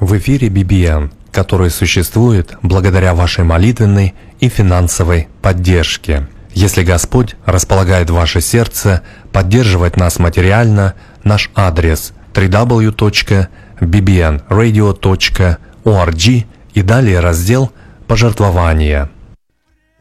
В эфире BBN, который существует благодаря вашей молитвенной и финансовой поддержке. Если Господь располагает ваше сердце поддерживать нас материально, наш адрес www.bbnradio.org и далее раздел «Пожертвования».